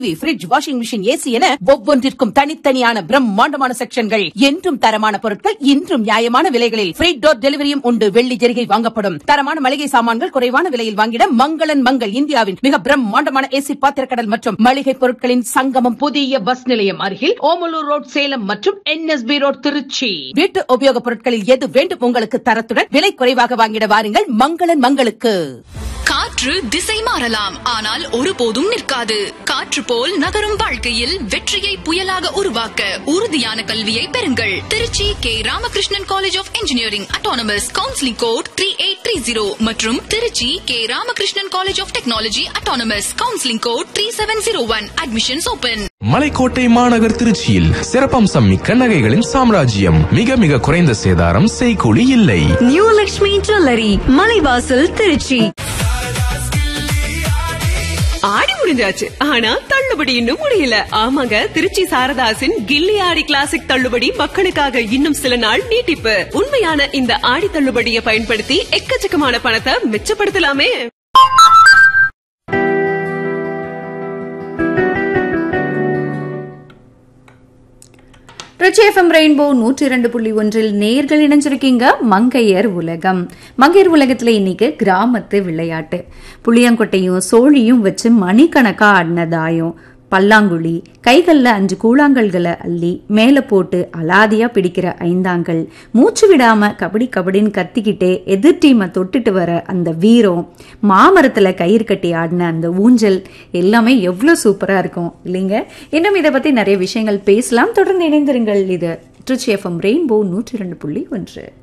Fridge, washing machine, AC என ஒவ்வொன்றிற்கும் தனித்தனியான பிரம்மாண்டமான செக்ஷன்கள். என்றும் தரமான பொருட்கள், இன்றும் நியாயமான விலைகளில். ஃப்ரீ டோர் டெலிவரியும் உண்டு. வெள்ளி ஜெரிகை வாங்கப்படும். தரமான மளிகை சாமான்கள் குறைவான விலையில் வாங்கிட மங்களன் மங்கள், இந்தியாவின் மிக பிரம்மாண்டமான ஏசி பாத்திரக்கடல் மற்றும் மளிகை பொருட்களின் சங்கமம். புதிய பஸ் நிலையம் அருகில் ஓமலூர் ரோட் சேலம் மற்றும் NSB ரோட் திருச்சி. வீட்டு உபயோகப் பொருட்களில் எது வேண்டும் உங்களுக்கு தரத்துடன் விலை குறைவாக வாங்கிட வாருங்கள் மங்களன் மங்களுக்கு. காற்று திசை மாறலாம், ஆனால் ஒருபோதும் நிற்காது. காற்று போல் நகரும் வாழ்க்கையில் வெற்றியை புயலாக உருவாக்க உறுதியான கல்வியை பெறுங்கள். Trichy K Ramakrishnan college of engineering autonomous, counselling code 3830 மற்றும் Trichy K Ramakrishnan college of technology autonomous, counselling code 3701. Admissions open. மலைக்கோட்டை மாநகர் திருச்சியில் சிறப்பம்சம் மிக்க நகைகளின் சாம்ராஜ்யம். மிக மிக குறைந்த சேதாரம், செய்கூலி இல்லை. New Lakshmi jewellery, Malaivasal, Trichy. ஆடி முடிஞ்சாச்சு, ஆனா தள்ளுபடி இன்னும் முடியல. ஆமாங்க, திருச்சி சாரதாசின் கில்லி ஆடி கிளாசிக் தள்ளுபடி மக்களுக்காக இன்னும் சில நாள் நீட்டிப்பு. உண்மையான இந்த ஆடி தள்ளுபடியை பயன்படுத்தி எக்கச்சக்கமான பணத்தை மிச்சப்படுத்தலாமே. திருச்சி FM ரெயின்போ 102.1 நேயர்கள் இணைஞ்சிருக்கீங்க. மங்கையர் உலகம். மங்கையர் உலகத்துல இன்னைக்கு கிராமத்து விளையாட்டு. புளியங்கொட்டையும் சோழியும் வச்சு மணிக்கணக்கா ஆடினதாயும், பல்லாங்குழி, கைகள்ல 5 கூழாங்கல்களை அள்ளி மேல போட்டு அலாதியா பிடிக்கிற ஐந்தாங்கல், மூச்சு விடாம கபடி கபடின்னு கத்திக்கிட்டே எதிர் டீமை தொட்டுட்டு வர அந்த வீரம், மாமரத்துல கயிறு கட்டி ஆடின அந்த ஊஞ்சல் எல்லாமே எவ்வளவு சூப்பரா இருக்கும் இல்லைங்க. இன்னும் இதை பத்தி நிறைய விஷயங்கள் பேசலாம். தொடர்ந்து இணைந்திருங்கள். இது திருச்சி FM ரெயின்போ 102.1.